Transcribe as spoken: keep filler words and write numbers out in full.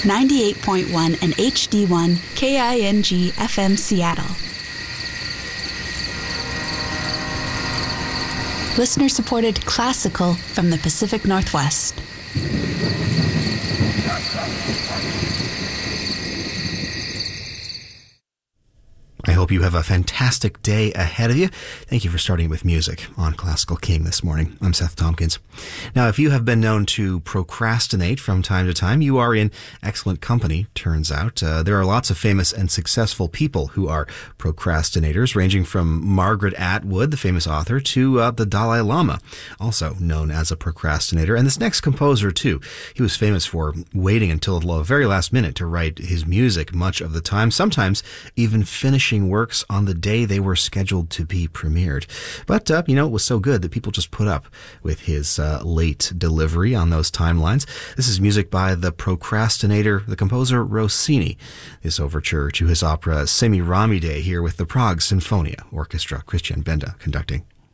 ninety-eight point one and H D one K I N G F M Seattle. Listener-supported classical from the Pacific Northwest. I hope you have a fantastic day ahead of you. Thank you for starting with music on Classical King this morning. I'm Seth Tompkins. Now, if you have been known to procrastinate from time to time, you are in excellent company, turns out. Uh, there are lots of famous and successful people who are procrastinators, ranging from Margaret Atwood, the famous author, to uh, the Dalai Lama, also known as a procrastinator. And this next composer, too. He was famous for waiting until the very last minute to write his music much of the time, sometimes even finishing works on the day they were scheduled to be premiered. But, uh, you know, it was so good that people just put up with his uh, late delivery on those timelines. This is music by the procrastinator, the composer Rossini. This overture to his opera Semiramide here with the Prague Sinfonia Orchestra. Christian Benda conducting.